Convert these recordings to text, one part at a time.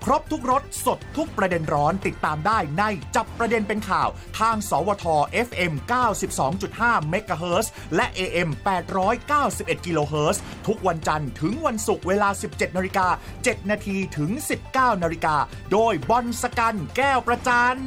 ครบทุกรสสดทุกประเด็นร้อนติดตามได้ในจับประเด็นเป็นข่าวทางสวท FM 92.5 เมกะเฮิรตซ์และ AM 891 กิโลเฮิรตซ์ทุกวันจันทร์ถึงวันศุกร์เวลา 17:07 น.ถึง 19:00 น.โดยบอลสกันแก้วประจัน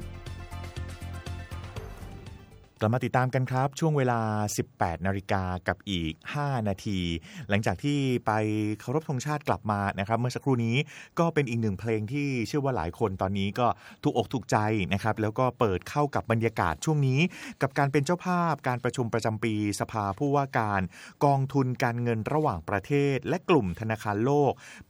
กลับมาติดตามกันครับช่วงเวลา 18:00 น.กับอีก5นาทีหลังจากที่ไปเคารพธงชาติกลับมานะครับเมื่อสักครู่นี้ก็เป็นอีกหนึ่งเพลงที่เชื่อว่าหลายคนตอนนี้ก็ถูกอกถูกใจนะครับแล้วก็เปิดเข้ากับบรรยากาศช่วงนี้กับการเป็นเจ้าภาพการประชุมประจำปีสภาผู้ว่าการกองทุนการเงินระหว่างประเทศและกลุ่มธนาคารโลกปี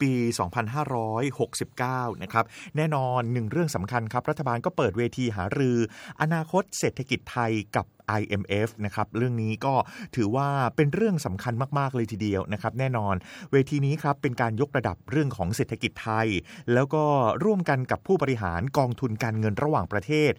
2569 นะครับแน่นอนหนึ่งเรื่องสำคัญครับรัฐบาลก็เปิดเวทีหารืออนาคตเศรษฐกิจไทยกับ IMF นะครับเรื่องนี้ก็ถือว่าเป็นเรื่องสำคัญมากๆเลยทีเดียวนะครับแน่นอนเวทีนี้ครับเป็นการยกระดับเรื่องของเศรษฐกิจไทยแล้วก็ร่วมกันกับผู้บริหารกองทุนการเงินระหว่างประเทศ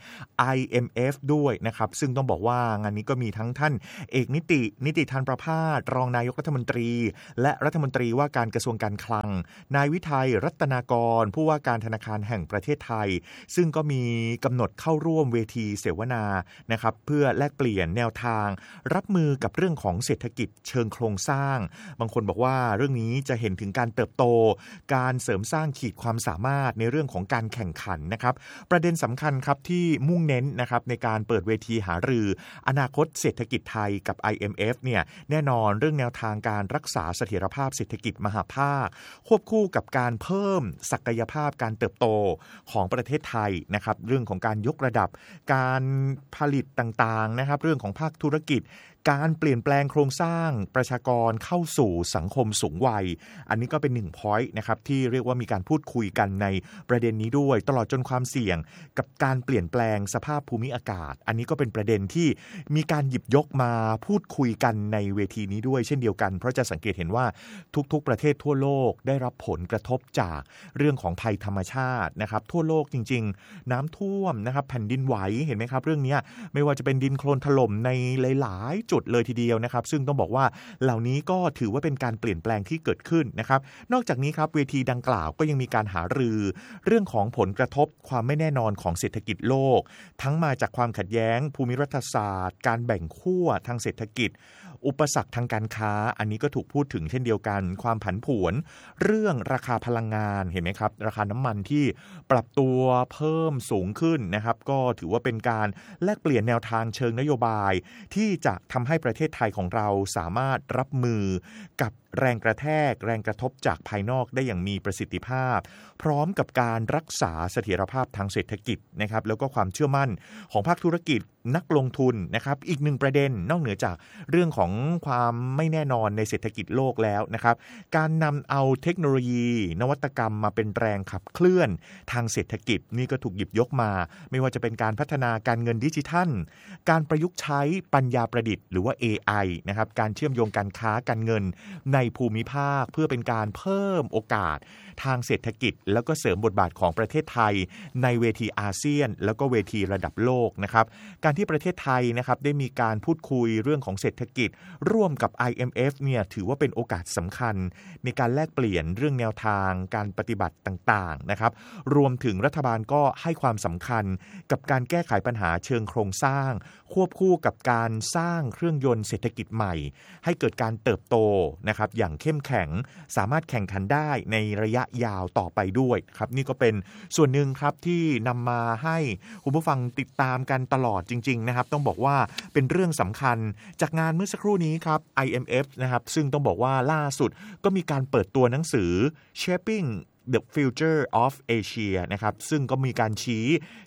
IMF ด้วยนะครับซึ่งต้องบอกว่างานนี้ก็มีทั้งท่านเอกนิติธันประภาสรองนายกรัฐมนตรีและรัฐมนตรีว่าการกระทรวงการคลังนายวิทัยรัตนากรผู้ว่าการธนาคารแห่งประเทศไทยซึ่งก็มีกำหนดเข้าร่วมเวทีเสวนานะครับเพื่อแลกเปลี่ยนแนวทางรับมือกับเรื่องของเศรษฐกิจเชิงโครงสร้างบางคนบอกว่าเรื่องนี้จะเห็นถึงการเติบโตการเสริมสร้างขีดความสามารถในเรื่องของการแข่งขันนะครับประเด็นสำคัญครับที่มุ่งเน้นนะครับในการเปิดเวทีหารืออนาคตเศรษฐกิจไทยกับ IMF เนี่ยแน่นอนเรื่องแนวทางการรักษาเสถียรภาพเศรษฐกิจมหาภาคควบคู่กับการเพิ่มศักยภาพการเติบโตของประเทศไทยนะครับเรื่องของการยกระดับการผลิตต่างๆนะครับเรื่องของภาคธุรกิจการเปลี่ยนแปลงโครงสร้างประชากรเข้าสู่สังคมสูงวัยอันนี้ก็เป็น1 point นะครับที่เรียกว่ามีการพูดคุยกันในประเด็นนี้ด้วยตลอดจนความเสี่ยงกับการเปลี่ยนแปลงสภาพภูมิอากาศอันนี้ก็เป็นประเด็นที่มีการหยิบยกมาพูดคุยกันในเวทีนี้ด้วยเช่นเดียวกันเพราะจะสังเกตเห็นว่าทุกๆประเทศทั่วโลกได้รับผลกระทบจากเรื่องของภัยธรรมชาตินะครับทั่วโลกจริงๆน้ำท่วมนะครับแผ่นดินไหวเห็นไหมครับเรื่องนี้ไม่ว่าจะเป็นดินโคลนถล่มในหลายๆจุดเลยทีเดียวนะครับซึ่งต้องบอกว่าเหล่านี้ก็ถือว่าเป็นการเปลี่ยนแปลงที่เกิดขึ้นนะครับนอกจากนี้ครับเวทีดังกล่าวก็ยังมีการหารือเรื่องของผลกระทบความไม่แน่นอนของเศรษฐกิจโลกทั้งมาจากความขัดแย้งภูมิรัฐศาสตร์การแบ่งขั้วทางเศรษฐกิจอุปสรรคทางการค้าอันนี้ก็ถูกพูดถึงเช่นเดียวกันความผันผวนเรื่องราคาพลังงานเห็นไหมครับราคาน้ำมันที่ปรับตัวเพิ่มสูงขึ้นนะครับก็ถือว่าเป็นการแลกเปลี่ยนแนวทางเชิงนโยบายที่จะทำให้ประเทศไทยของเราสามารถรับมือกับแรงกระแทกแรงกระทบจากภายนอกได้อย่างมีประสิทธิภาพพร้อมกับการรักษาเสถียรภาพทางเศรษฐกิจนะครับแล้วก็ความเชื่อมั่นของภาคธุรกิจนักลงทุนนะครับอีกหนึ่งประเด็นนอกเหนือจากเรื่องของความไม่แน่นอนในเศรษฐกิจโลกแล้วนะครับการนำเอาเทคโนโลยีนวัตกรรมมาเป็นแรงขับเคลื่อนทางเศรษฐกิจนี่ก็ถูกหยิบยกมาไม่ว่าจะเป็นการพัฒนาการเงินดิจิทัลการประยุกต์ใช้ปัญญาประดิษฐ์หรือว่า AI นะครับการเชื่อมโยงการค้าการเงินในภูมิภาคเพื่อเป็นการเพิ่มโอกาสทางเศรษฐกิจแล้วก็เสริมบทบาทของประเทศไทยในเวทีอาเซียนแล้วก็เวทีระดับโลกนะครับการที่ประเทศไทยนะครับได้มีการพูดคุยเรื่องของเศรษฐกิจร่วมกับ IMF เนี่ยถือว่าเป็นโอกาสสำคัญในการแลกเปลี่ยนเรื่องแนวทางการปฏิบัติต่างๆนะครับรวมถึงรัฐบาลก็ให้ความสำคัญกับการแก้ไขปัญหาเชิงโครงสร้างควบคู่กับการสร้างเครื่องยนต์เศรษฐกิจใหม่ให้เกิดการเติบโตนะครับอย่างเข้มแข็งสามารถแข่งขันได้ในระยะยาวต่อไปด้วยครับนี่ก็เป็นส่วนหนึ่งครับที่นำมาให้คุณผู้ฟังติดตามกันตลอดจริงๆนะครับต้องบอกว่าเป็นเรื่องสำคัญจากงานเมื่อสักครู่นี้ครับ IMF นะครับซึ่งต้องบอกว่าล่าสุดก็มีการเปิดตัวหนังสือ Shaping The Future of Asia นะครับซึ่งก็มีการชี้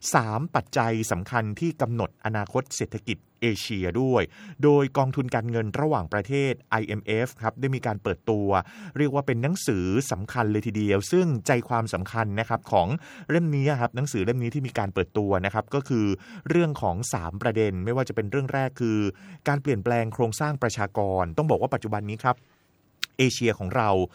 3ปัจจัยสำคัญที่กำหนดอนาคตเศรษฐกิจเอเชียด้วยโดยกองทุนการเงินระหว่างประเทศ IMF ครับได้มีการเปิดตัวเรียกว่าเป็นหนังสือสำคัญเลยทีเดียวซึ่งใจความสำคัญนะครับของเล่มนี้ครับหนังสือเล่มนี้ที่มีการเปิดตัวนะครับก็คือเรื่องของ3ประเด็นไม่ว่าจะเป็นเรื่องแรกคือการเปลี่ยนแปลงโครงสร้างประชากรต้องบอกว่าปัจจุบันนี้ครับเอเชียของเรา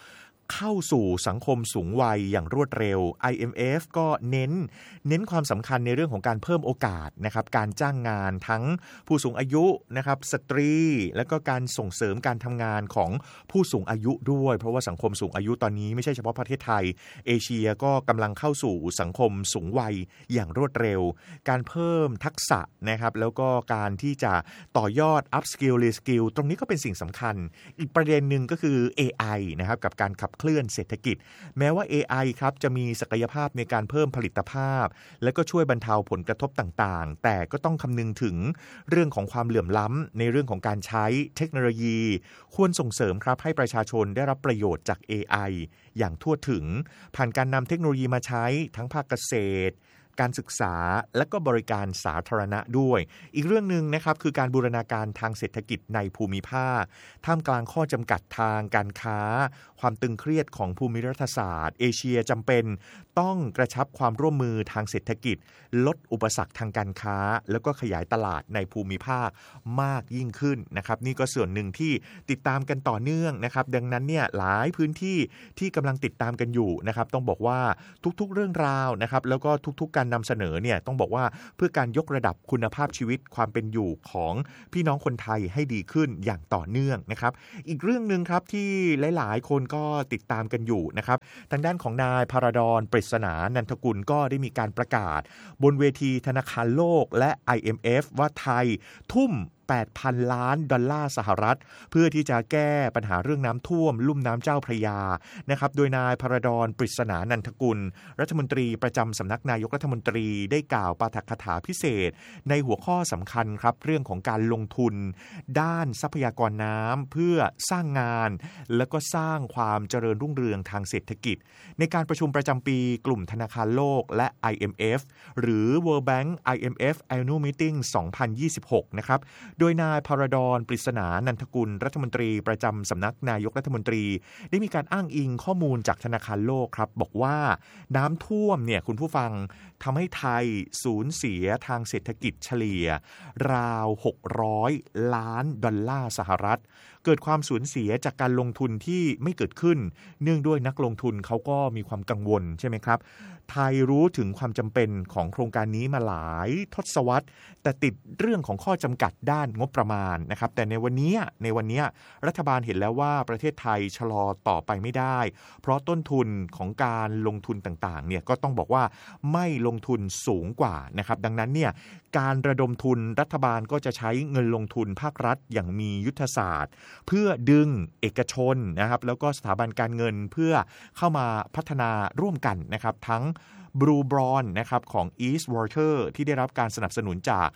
เข้าสู่สังคมสูงวัยอย่างรวดเร็ว IMF ก็เน้นความสำคัญในเรื่องของการเพิ่มโอกาสนะครับการจ้างงานทั้งผู้สูงอายุนะครับสตรีแล้วก็การส่งเสริมการทำงานของผู้สูงอายุด้วยเพราะว่าสังคมสูงอายุตอนนี้ไม่ใช่เฉพาะประเทศไทยเอเชียก็กำลังเข้าสู่สังคมสูงวัยอย่างรวดเร็วการเพิ่มทักษะนะครับแล้วก็การที่จะต่อยอด up skill re skill ตรงนี้ก็เป็นสิ่งสำคัญอีกประเด็นหนึ่งก็คือ AI นะครับกับการขับเคลื่อนเศรษฐกิจแม้ว่า AI ครับจะมีศักยภาพในการเพิ่มผลิตภาพและก็ช่วยบรรเทาผลกระทบต่างๆแต่ก็ต้องคำนึงถึงเรื่องของความเหลื่อมล้ำในเรื่องของการใช้เทคโนโลยีควรส่งเสริมครับให้ประชาชนได้รับประโยชน์จาก AI อย่างทั่วถึงผ่านการนำเทคโนโลยีมาใช้ทั้งภาคเกษตรการศึกษาและก็บริการสาธารณะด้วยอีกเรื่องนึงนะครับคือการบูรณาการทางเศรษฐกิจในภูมิภาคท่ามกลางข้อจำกัดทางการค้าความตึงเครียดของภูมิรัฐศาสตร์เอเชียจำเป็นต้องกระชับความร่วมมือทางเศรษฐกิจลดอุปสรรคทางการค้าแล้วก็ขยายตลาดในภูมิภาคมากยิ่งขึ้นนะครับนี่ก็ส่วนหนึ่งที่ติดตามกันต่อเนื่องนะครับดังนั้นเนี่ยหลายพื้นที่ที่กำลังติดตามกันอยู่นะครับต้องบอกว่าทุกๆเรื่องราวนะครับแล้วก็ทุกๆการนำเสนอเนี่ยต้องบอกว่าเพื่อการยกระดับคุณภาพชีวิตความเป็นอยู่ของพี่น้องคนไทยให้ดีขึ้นอย่างต่อเนื่องนะครับอีกเรื่องนึงครับที่หลายๆคนก็ติดตามกันอยู่นะครับทางด้านของนายพาราดอนปริศนานันทกุลก็ได้มีการประกาศบนเวทีธนาคารโลกและ IMF ว่าไทยทุ่ม8,000 ล้านดอลลาร์สหรัฐเพื่อที่จะแก้ปัญหาเรื่องน้ำท่วมลุ่มน้ำเจ้าพระยานะครับโดยนายพาราดอนปริศนานันทกุลรัฐมนตรีประจำสำนักนายกรัฐมนตรีได้กล่าวปาฐกถาพิเศษในหัวข้อสำคัญครับเรื่องของการลงทุนด้านทรัพยากรน้ำเพื่อสร้างงานและก็สร้างความเจริญรุ่งเรืองทางเศรษฐกิจในการประชุมประจำปีกลุ่มธนาคารโลกและ IMF หรือ World Bank IMF Annual Meeting 2026 นะครับโดยนายพาราดอนปริศนานันทกุลรัฐมนตรีประจำสำนักนายกรัฐมนตรีได้มีการอ้างอิงข้อมูลจากธนาคารโลกครับบอกว่าน้ำท่วมเนี่ยคุณผู้ฟังทำให้ไทยสูญเสียทางเศรษฐกิจเฉลี่ยราว600 ล้านดอลลาร์สหรัฐเกิดความสูญเสียจากการลงทุนที่ไม่เกิดขึ้นเนื่องด้วยนักลงทุนเขาก็มีความกังวลใช่ไหมครับไทยรู้ถึงความจำเป็นของโครงการนี้มาหลายทศวรรษแต่ติดเรื่องของข้อจำกัดด้านงบประมาณนะครับแต่ในวันนี้รัฐบาลเห็นแล้วว่าประเทศไทยชะลอต่อไปไม่ได้เพราะต้นทุนของการลงทุนต่างๆเนี่ยก็ต้องบอกว่าไม่ลงทุนสูงกว่านะครับดังนั้นเนี่ยการระดมทุนรัฐบาลก็จะใช้เงินลงทุนภาครัฐอย่างมียุทธศาสตร์เพื่อดึงเอกชนนะครับแล้วก็สถาบันการเงินเพื่อเข้ามาพัฒนาร่วมกันนะครับทั้ง Blue Bond นะครับของ East Water ที่ได้รับการสนับสนุนจาก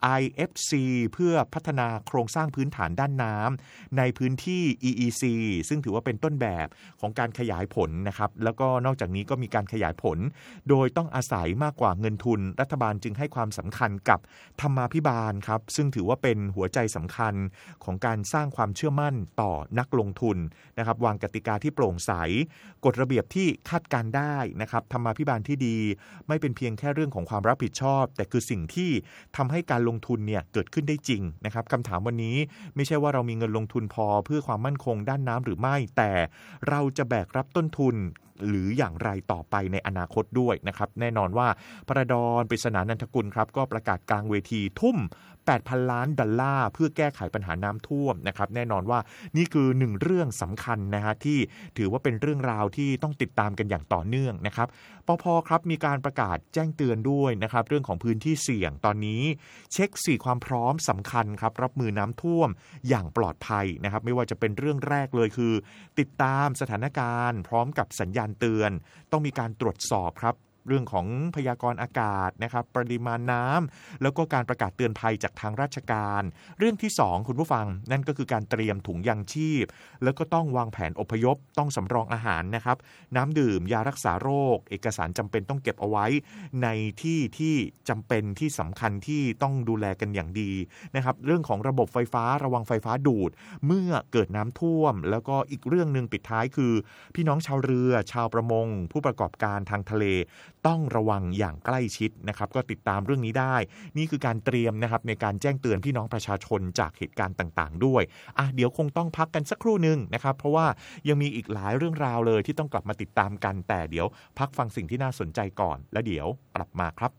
IFC เพื่อพัฒนาโครงสร้างพื้นฐานด้านน้ำในพื้นที่ EEC ซึ่งถือว่าเป็นต้นแบบของการขยายผลนะครับแล้วก็นอกจากนี้ก็มีการขยายผลโดยต้องอาศัยมากกว่าเงินทุนรัฐบาลจึงให้ความสำคัญกับธรรมาภิบาลครับซึ่งถือว่าเป็นหัวใจสำคัญของการสร้างความเชื่อมั่นต่อนักลงทุนนะครับวางกติกาที่โปร่งใสกฎระเบียบที่คาดการได้นะครับธรรมาภิบาลที่ดีไม่เป็นเพียงแค่เรื่องของความรับผิดชอบแต่คือสิ่งที่ทำให้การลงทุนเนี่ยเกิดขึ้นได้จริงนะครับคำถามวันนี้ไม่ใช่ว่าเรามีเงินลงทุนพอเพื่อความมั่นคงด้านน้ำหรือไม่แต่เราจะแบกรับต้นทุนหรืออย่างไรต่อไปในอนาคตด้วยนะครับแน่นอนว่าพาราดอนปริศนานันทกุลครับก็ประกาศกลางเวทีทุ่ม 8,000 ล้านดอลลาร์เพื่อแก้ไขปัญหาน้ำท่วมนะครับแน่นอนว่านี่คือหนึ่งเรื่องสำคัญนะฮะที่ถือว่าเป็นเรื่องราวที่ต้องติดตามกันอย่างต่อเนื่องนะครับปภ.ครับมีการประกาศแจ้งเตือนด้วยนะครับเรื่องของพื้นที่เสี่ยงตอนนี้เช็ค4ความพร้อมสำคัญครับรับมือน้ำท่วมอย่างปลอดภัยนะครับไม่ว่าจะเป็นเรื่องแรกเลยคือติดตามสถานการณ์พร้อมกับสัญญาณเตือนต้องมีการตรวจสอบครับเรื่องของพยากรณ์อากาศนะครับปริมาณน้ำแล้วก็การประกาศเตือนภัยจากทางราชการเรื่องที่2คุณผู้ฟังนั่นก็คือการเตรียมถุงยางชีพแล้วก็ต้องวางแผนอพยพต้องสำรองอาหารนะครับน้ำดื่มยารักษาโรคเอกสารจำเป็นต้องเก็บเอาไว้ในที่ที่จำเป็นที่สำคัญที่ต้องดูแลกันอย่างดีนะครับเรื่องของระบบไฟฟ้าระวังไฟฟ้าดูดเมื่อเกิดน้ำท่วมแล้วก็อีกเรื่องนึงปิดท้ายคือพี่น้องชาวเรือชาวประมงผู้ประกอบการทางทะเลต้องระวังอย่างใกล้ชิดนะครับก็ติดตามเรื่องนี้ได้นี่คือการเตรียมนะครับในการแจ้งเตือนพี่น้องประชาชนจากเหตุการณ์ต่างๆด้วยเดี๋ยวคงต้องพักกันสักครู่นึงนะครับเพราะว่ายังมีอีกหลายเรื่องราวเลยที่ต้องกลับมาติดตามกันแต่เดี๋ยวพักฟังสิ่งที่น่าสนใจก่อนแล้วเดี๋ยวกลับมาครับ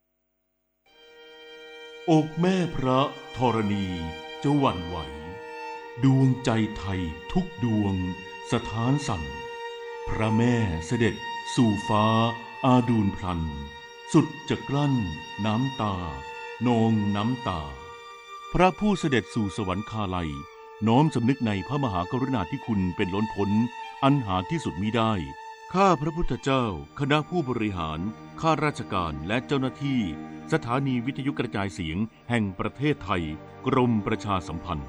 อกแม่พระธรณีจะหวั่นไหวดวงใจไทยทุกดวงสถานสั่นพระแม่เสด็จสู่ฟ้าอาดูลพลันสุดจะกลั้นน้ำตานองน้ำตาพระผู้เสด็จสู่สวรรคาลัยน้อมสำนึกในพระมหากรุณาธิคุณเป็นล้นพ้นอันหาที่สุดมิได้ข้าพระพุทธเจ้าคณะผู้บริหารข้าราชการและเจ้าหน้าที่สถานีวิทยุกระจายเสียงแห่งประเทศไทยกรมประชาสัมพันธ์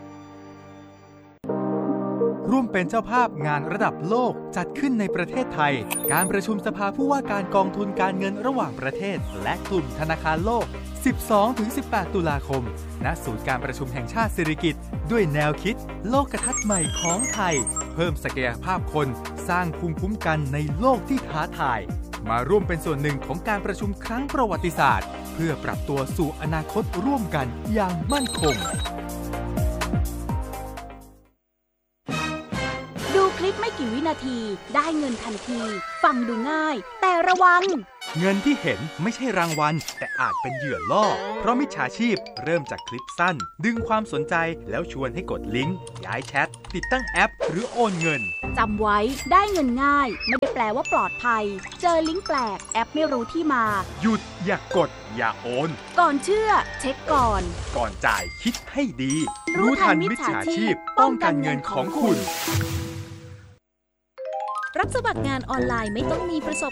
ร่วมเป็นเจ้าภาพงานระดับโลกจัดขึ้นในประเทศไทยการประชุมสภาผู้ว่าการกองทุนการเงินระหว่างประเทศและกลุ่มธนาคารโลก 12-18 ตุลาคมณศูนย์การประชุมแห่งชาติสิริกิติ์ด้วยแนวคิดโลกทัศน์ใหม่ของไทยเพิ่มศักยภาพคนสร้างภูมิคุ้มกันในโลกที่ท้าทายมาร่วมเป็นส่วนหนึ่งของการประชุมครั้งประวัติศาสตร์เพื่อปรับตัวสู่อนาคตร่วมกันอย่างมั่นคงดูคลิปไม่กี่วินาทีได้เงินทันทีฟังดูง่ายแต่ระวังเงินที่เห็นไม่ใช่รางวัลแต่อาจเป็นเหยื่อล่อเพราะมิจฉาชีพเริ่มจากคลิปสั้นดึงความสนใจแล้วชวนให้กดลิงก์ย้ายแชทติดตั้งแอปหรือโอนเงินจำไว้ได้เงินง่ายไม่ได้แปลว่าปลอดภัยเจอลิงก์แปลกแอปไม่รู้ที่มาหยุดอย่ากดอย่าโอนก่อนเชื่อเช็คก่อนจ่ายคิดให้ดีรู้ทันมิจฉาชีพป้องกันเงินของคุณรับสมัครงานออนไลน์ไม่ต้องมีประสบ